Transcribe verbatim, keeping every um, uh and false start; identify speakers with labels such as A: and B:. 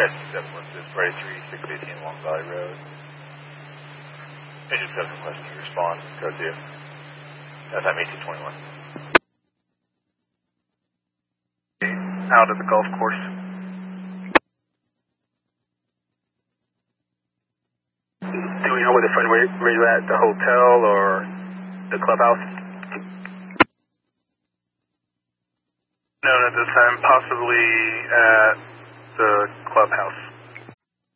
A: S seven one six, forty-three, six eighteen Long Valley Road. Engine seven request to respond, code two. F M eighteen twenty-one.
B: Out of the golf course. Do we know where the friend where, where you at? The hotel or the clubhouse? No, at this time, possibly at the clubhouse.